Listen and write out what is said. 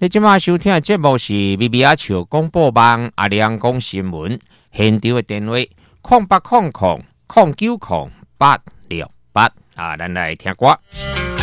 你今晚收听的节目是咪咪阿笑广播网阿亮讲新闻，现场的电话0800090868啊，咱来听歌。